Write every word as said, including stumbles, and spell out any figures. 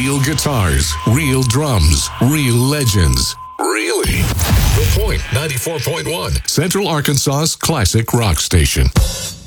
Real guitars, real drums, real legends. Really? The Point ninety-four point one, Central Arkansas's classic rock station.